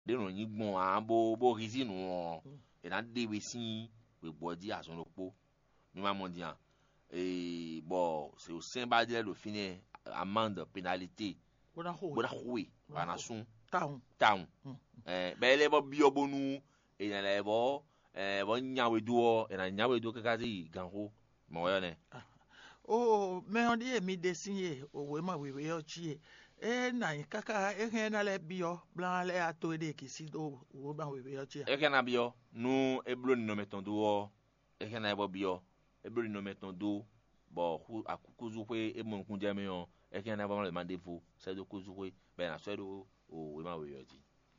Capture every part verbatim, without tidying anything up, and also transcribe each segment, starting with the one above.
de no nyi gbon a bo bo rizi no e na de we sin we body ason lopo mi ma mondian et bon c'est au sein ba de le fini amende pénalité Bona ho. bona huwe ba nation Town. town eh be le bo bio bonu e na le bo eh bo nyawe duo e na nyawe duo kakazi ganho mo yo ne Oh, me on die mi desinye o we ma we we ochi e na kaka e he na le bio blan le ato de kisi do o ba we we ochi e kana bio nu e blo ni no meton duo e kana e bo bio e blo ni no meton do bo hu akukuzu kwe e mo kunje me yo e kana ba le mandez-vous c'est de kuzu kwe be na so do o we ma we ochi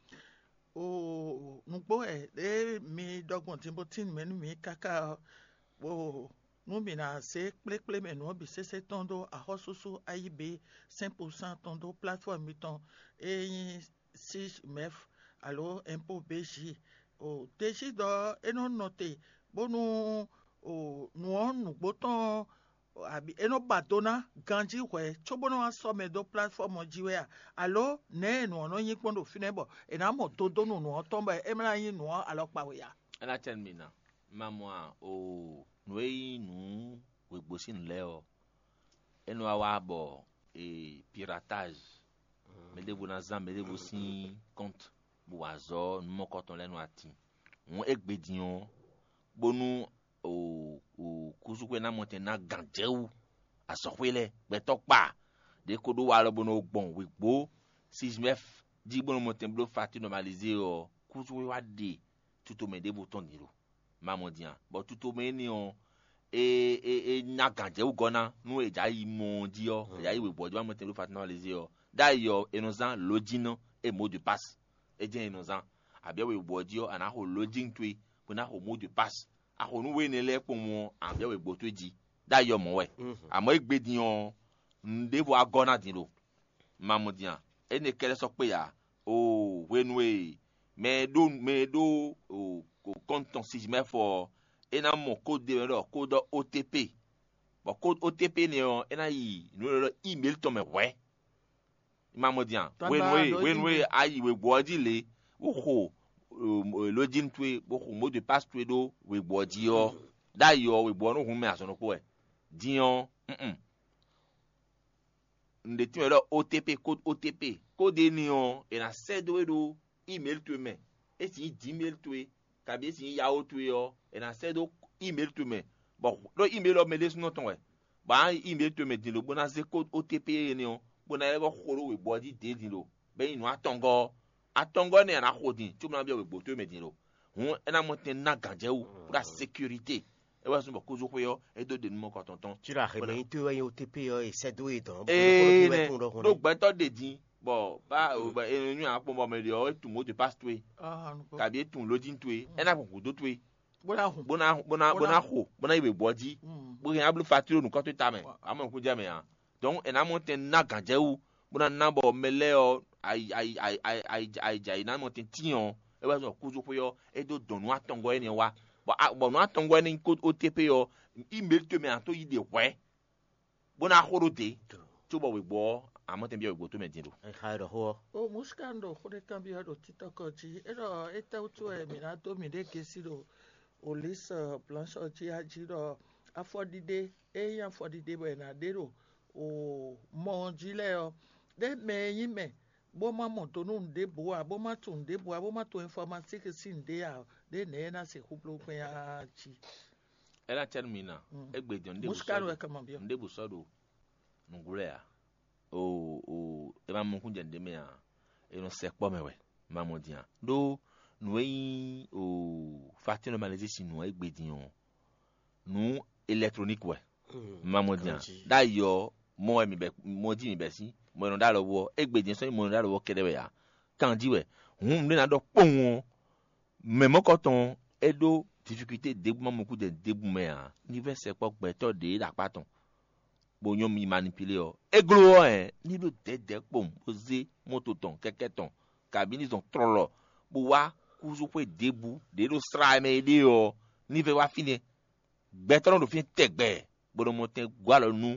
o nugbo e e mi dogbon timbo tin me nu mi kaka o nu mi na se ple ple me nu bi se se tondo a hosusu aibe cinq pour cent tondo plateforme mi ton e six mef alo impôt bj o deji do e no note bonu o nu on nugbo ton abi eno badona ganji we chobono asome do platform jiwe a alo ne no no yin pondo finebo e na mo to do no no tomba e mra yin no alo pa we ya ana chen mi na mamwa o noi nu we gbosin le o eno awa bo e piratage me de bona zam me de bosin compte bo azo nu mo koton le no ati won egbedion bonu o o kuzukwe na monte na ganjeu asokwele betokpa de kodo wa lo bono gbon we gbo six mef di bono monte blo fati normaliser o kuzukwe wa de tuto me de boton niro mamodian bo tuto me ni on e e e na ganjeu gona nu eja yi mondi o eja yi we bo di monte blo fati normaliser o da yo enozan login e mot de passe e je enozan abia we bo di o ana ho login tui bona ho mot de passe a onu we ne le po mo abia we gbo to ji da yo mo we amo egbedian nde bo agona din lo mamodian ene kele so pe ya o we nu e me do me do o ko konton six me for ena mo code de ro code O T P bo code O T P ni o ena yi nu lo email to me we mamodian we nu e we nu e ayi we gbo di le wo ho login tue boko mot de passe tue do we bodi yo da yo we bo no hu me asono ko e dion mm nde ti lo O T P code O T P code ni on e na se do do email tue me e si email tue ka bi si yahoo tue yo e na se do email tue me bon do email o me les no ton we ba email tue me di lo bona se code O T P ni on bona e bo khoro we bodi de di lo be inu atongo atongo ne na hodin chuma bia we gboto medin hu ena monten na ganjeu pour la sécurité e wa so ko zo yo e do de mo ko tonton tira re tu o T P o e se do eton e do gbeto de din bo ba o ba enu apo mo me o e tu mo de passe tue ah no ka bi tun lodin tue ena ko do tue bona hu bona bona bona ho bona ibe bodi bo yan ablu fatiro nu ko to ta me amon ku jame ya donc ena monten na ganjeu bona na bo mele o ai ai ai ai ai ai jai na mo tintion e wa so kuzu po yo e do donu atongo eni wa bo bo no atongo eni code O T P yo email to me ato yi de we bona horo de to bo we bo amoten bia we go to me din do e khairo ho o muskando khode cambio do titoko ji ero eta utu e mi na to mi de kesiro o lisa planche oji aji do afodide e yan fodide bo na dero o mo jile o de me yin me bo ma mo to nu de bo a bo ma to de bo a bo ma to informatique sin de a de ne na se kuplo pe a chi ela termina egbedion de muskaro e kama bio nde bu sodo ngure ya o o e ma mo kunje de me a e no se po mewe mamodian do nu yi o fati normaliser si nu egbedion nu électronique we mamodian da yo mo mi be mo di mi be si mo no da lowo egbedin so mo no da lowo kedewe ya kan di we hun le na do pon me mo koton edo difficulté déboulement mo ku de déboumer ya niveau se po gbe to de la paton bo yon mi manipuler o eglo eh ni lo dede pom oze moto ton keke ton cabine ton trolo bo wa ku zo pe débou de lo stra me de o niveau wa fini gbe ton do fin tegbe bo do mo ten gwa lo nu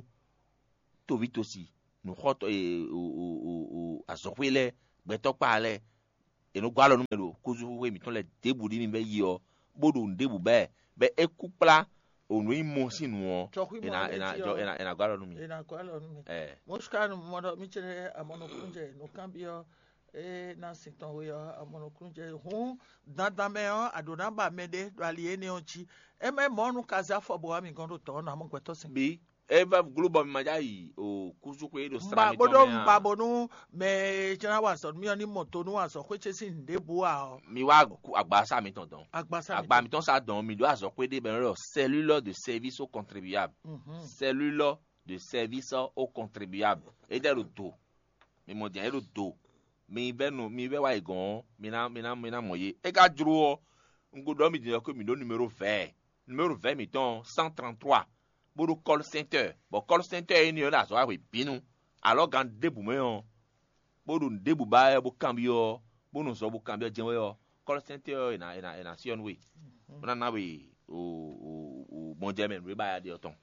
to vite aussi nous hot e o o o azokwele beto pale eno gwalo numero kuzu we mi ton le debu di mi be yi o bodo ndebu be be ekupla onu imo sinu ena ena jo ena ena gwalo numi ena gwalo numi eh moskano modo mi chere amono kunje no cambio e na siton we amono kunje hu dadame o adonamba mede do aliene onchi e me monu kaza fo bo ami gondo to na mo kweto sin bi eva global majai o kuzu ko edo mba strami bodo mba bonu me chana waso mi oni moto nu waso kweche sin debu a mi wa agbasa mi ton don agbasa agba mi ton sa don mi do aso pe de ben lo cellule de service au contribuable cellule de service au contribuable e de lo do mi mo dia e lo do mi be no mi be wa igon mi na mi na mi na moye e ga juro o ngodo mi dia ko mi do numero vingt numero vingt mi ton cent trente-trois bodo call center bo call center e ni o la so wa we binu alors gan debu me on bodo debu ba e bo cambio bono so bo cambio jenwe yo call center ina ina ina sion we bona na we o o o bon jemen we ba ya de oton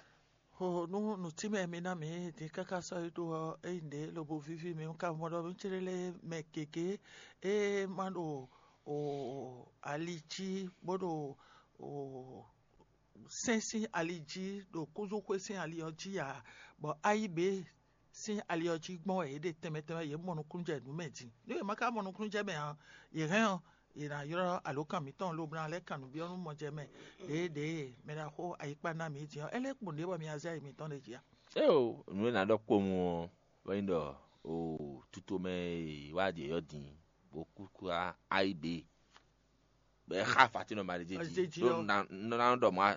ho no no time mi na mi de kaka so do e inde lo bo vivi mi ka mo do mi chirele me keke e mano o alichi bodo o sensi aliji do kuzo kwesi alioji ya bo aibe sin alioji gbon e de temeteme ye mo no kunje nu meti ni ma ka mo no kunje me han ye ran ira yoro alokan mi ton lo bran le kanu bi onu mo je me de de me ra ko aipa na mi ti ele pon de bo mi azai mi ton de ya e o nu na do ko mu windo o tuto me wa de yodin bo kukura aibe be ha fatino mariji do na na do ma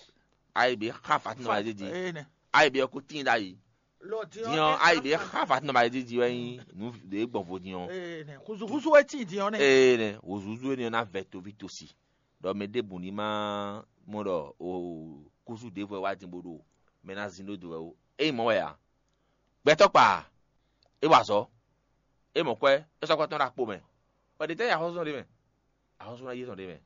aibe ha fatino mariji aibe ko tin da yi dion aibe ha fatino mariji wen nu de gbonfo dion eh ne kuzu kuzu we ti dion ne eh ne ozuzu ni na veto vitosi do me de buni ma mo do o kuzu de vo wa din bodo me na zino do o e mo ya gbeto pa e wa so e mo kwe e so ko ton ra po me o de te ya ho so de me a so na ye ton de me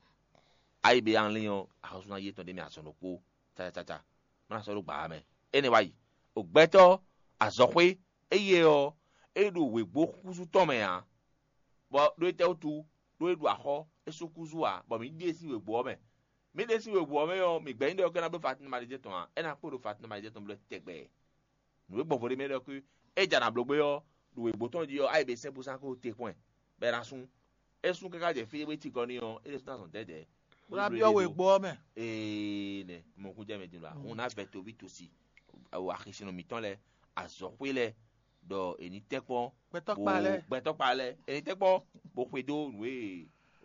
ai be an lion a so na ye ton de me a so no po cha cha cha ma so lo gba me anyway o gbeto azokwe eye o e do we gbo kuzu to me ya bo do te otu do edu aho eso kuzu a bo mi de si we gbo me mi de si we gbo me yo mi gbe inde o kana be fatin ma de ton a e na po do fatin ma de ton blo tegbe no we gbo fo de me do ku e ja na blogbe yo do we gbo ton di yo ai be cent pour cent ko te point be rasun esun kaka je fi we ti kan ni o e le son dede bra bi o we gbo me eh ne mo ku je me din la on a veto vitosi o akhisino mi ton le azokwe le do eni tekpo gbeto pa le gbeto pa le eni tekpo bo kwedo we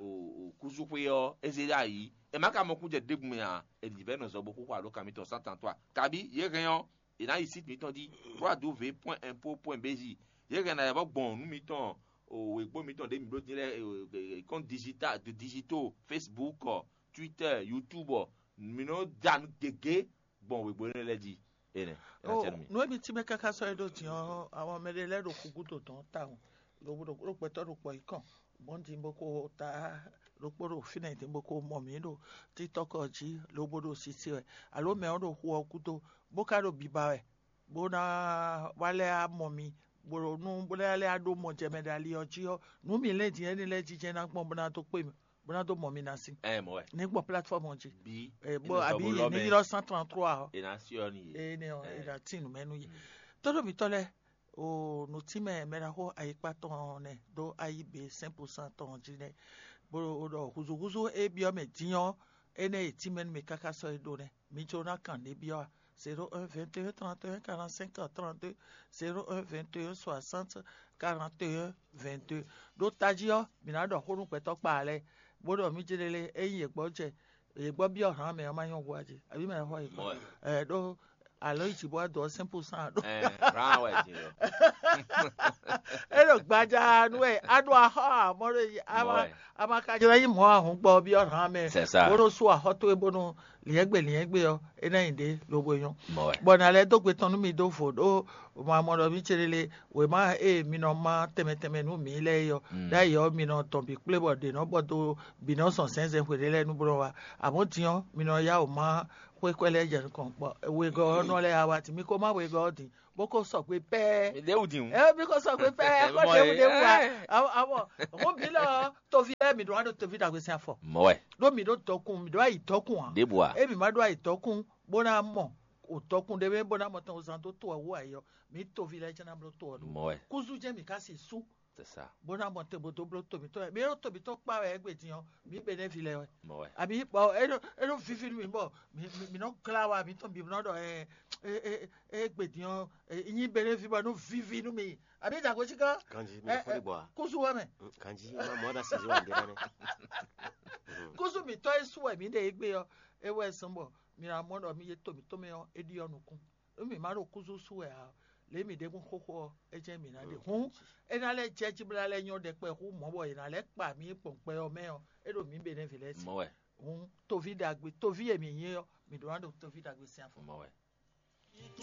o kuzu kwe yo ezira yi e maka mo ku je degun me a e di be no zo bo ku kwa lo kamito cent trente-trois kabi ye gan e na ici mi ton di w point impôt point b j ye gan na bo gbon nu mi ton o egbo mi ton de mi blo ti le compte digital de digitaux Facebook Twitter YouTube mi no dan gege bon we gbo le di ene oh no bi ti be kaka so edo ti o awon mele le ro kugu to ton ta won lo bodo ro pe to ro po ikan bon ti mo ko ta ro poro fina ti mo ko mo mi do ti toko ji lo bodo sisi e alo me ro hu okuto bo ka ro biba e bo na wale a mo mi boro nu bo le ado mo je me dali oji o nu mi le ti eni le ji je na pon bo na to pe mi bona do mo mi na sin eh mo e ni gbo platform onji bi eh bo abi ni ro cent trente-trois e na si oni eh ni o e da tin menu ye todo mi tole o no ti me me ra ho aipa ton ne do aibe cinq pour cent ton ji ne bo do huzu huzu e bi o me dion ene ti men me kaka so e do ne mi jona kan ne bi o zéro un vingt et un trente et un quarante-cinq trente-deux zéro un vingt et un soixante quarante et un vingt-deux do tajio mi na do horun pe to pa le bodo mi jelele eyin egbo je egbo bi oran me o ma yan wo aje abi me ho egbo eh do alo itibo do cinq pour cent do eh ran we ti lo e lo gbaja nu e adu aha mo re ama ama ka jere yin mo ahun gbo bi oran me boro su aho to ebo no liye gbe liye gbe yo ena inde lobo yon Mwe. bon ale do gbe tonu mi do fo do ma mo do mi cherele we ma e mi no ma teme teme nu mi le yo da yo mi no ton bi ple bo de no bo do bi no son sense we le nu bro wa amo tiyan mi no ya o ma we kwele je kan po we go no le awa ti mi ko ma we go din bó kò sọ pé pẹ́ẹ́. Èdè òdì ń. ẹ bí kò sọ pé pẹ́ẹ́ kò dé wúdé wá àwọn àwọn bí lọ tóbi ẹ mi dùn wá ló tóbi dàgbé sí àfọ. Mọ̀wẹ́. lómi ló tọkùn mi dùn wá ìtọkùn wa. Débò wa. èmi má dùn wá ìtọkùn bóná mọ̀ ò tọkùn débé bóná mọ̀ tán òsàn tó tó ọwọ́ àyọ mi tóbi lẹ́jẹ̀ náà ló tó ọdún. Mọ̀wẹ́. kúzú jẹ́ mi ká sì sú. C'est ça. bóná mọ̀ tẹ̀bọ̀ tó bó tóbi tó ẹ̀ mi yóò tóbi tó pa ẹ̀ gbè tiyan mi bẹ̀ ní filẹ̀ wẹ̀. Mọ̀wẹ́. àbí ọ̀ ẹnu ẹnu fífi mi bọ̀ mi mi náà kílá wa mi tó mi náà dọ̀ ẹ̀ ẹ̀ ẹ̀ gbè tiyan ìyín bẹ̀ ní fi bọ̀ ẹnu fífi nu mi àbí ìdàgbò sí kan. Kanji mi fo bo. kúzú wa mẹ́. Kanji ma mo da si wa ndera ne. kúzú mi tọ́ ẹ̀sùn ẹ̀ mi dẹ̀ gbé yọ ewé ẹ̀sùn bọ̀ mi ra mọ́dọ̀ mi yé tómi tómi yọ edi ọ̀nù kún mi má ló kúzú sùn ẹ̀ ha lèmi dẹ́kun kókó ẹ̀jẹ̀ mi náà dé hún ẹ̀nà alẹ́ jẹ́ jibila alẹ́ yan dẹ́pẹ́ kó mọ́bọ̀ yìí náà alẹ́ pa mi pọ̀npẹ́ ọ mẹ́yọ ẹ̀rọ mi bẹ̀ ní filẹ̀ sí. Mọ̀wẹ́. hún tófi dàgbé tófi èmi yẹn yọ mi dùn wá dùn tófi dàgbé sí àfọ̀. Mọ̀wẹ́.